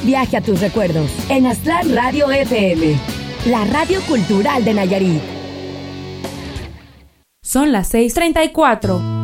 Viaje a tus recuerdos en Aztlán Radio FM, la radio cultural de Nayarit. Son las 6:34.